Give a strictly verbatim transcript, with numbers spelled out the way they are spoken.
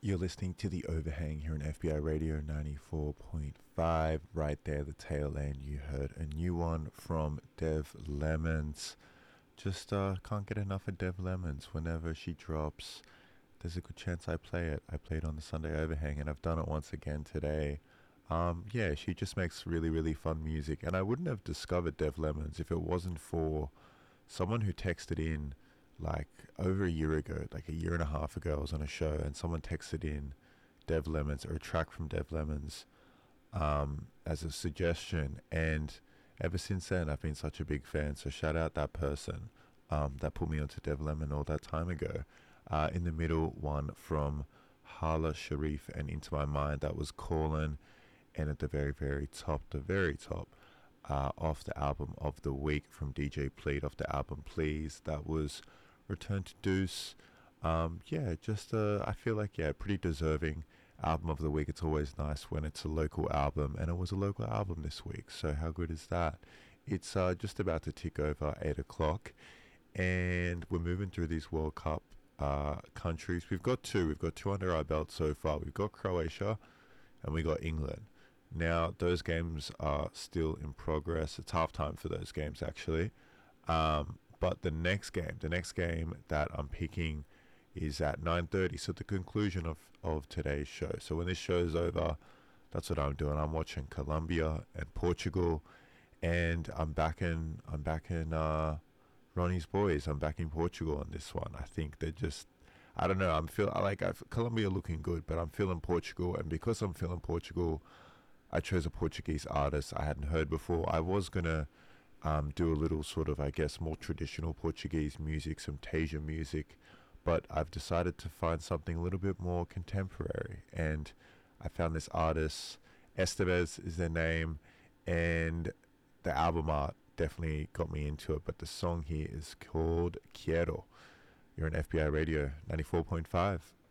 You're listening to The Overhang here on F B I Radio ninety-four point five. Right there, the tail end, you heard a new one from Dev Lemons. Just uh, can't get enough of Dev Lemons. Whenever she drops, there's a good chance I play it. I played on the Sunday Overhang, and I've done it once again today. Um, yeah, she just makes really, really fun music. And I wouldn't have discovered Dev Lemons if it wasn't for someone who texted in like over a year ago, like a year and a half ago. I was on a show and someone texted in Dev Lemons, or a track from Dev Lemons, um, as a suggestion. And ever since then, I've been such a big fan. So shout out that person um, that put me onto Dev Lemon all that time ago. Uh, in the middle, one from Hala Sharif and Into My Mind, that was Callin'. And at the very, very top, the very top, uh, off the album of the week from D J Pleat, off the album Please, that was Return to Deuce. Um, yeah, just uh, I feel like, yeah, pretty deserving album of the week. It's always nice when it's a local album, and it was a local album this week, so how good is that? It's uh, just about to tick over eight o'clock, and we're moving through these World Cup uh, countries. We've got two, we've got two under our belt so far. We've got Croatia, and we got England. Now, those games are still in progress. It's halftime for those games, actually. Um, but the next game, the next game that I'm picking is at nine thirty, so the conclusion of, of today's show. So when this show's over, that's what I'm doing. I'm watching Colombia and Portugal, and I'm backing, I'm backing uh, Ronnie's boys. I'm backing Portugal on this one. I think they're just, I don't know, I'm feel I like I've, Colombia looking good, but I'm feeling Portugal, and because I'm feeling Portugal, I chose a Portuguese artist I hadn't heard before. I was going to um, do a little sort of, I guess, more traditional Portuguese music, some Tasia music, but I've decided to find something a little bit more contemporary. And I found this artist, Estevez is their name, and the album art definitely got me into it. But the song here is called Quiero. You're on F B I Radio ninety-four point five.